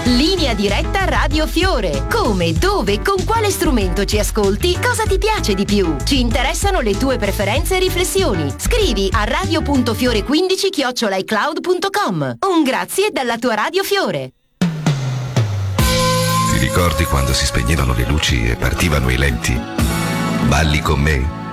Linea diretta Radio Fiore. Come, dove, con quale strumento ci ascolti? Cosa ti piace di più? Ci interessano le tue preferenze e riflessioni. Scrivi a radio.fiore15@icloud.com. Un grazie dalla tua Radio Fiore. Ti ricordi quando si spegnevano le luci e partivano i lenti? Balli con me